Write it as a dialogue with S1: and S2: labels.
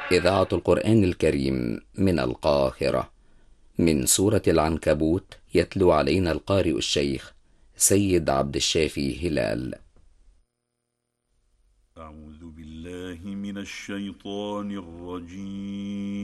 S1: إذاعة القرآن الكريم من القاهرة، من سورة العنكبوت، يتلو علينا القارئ الشيخ سيد عبد الشافي هلال.
S2: أعوذ بالله من الشيطان الرجيم.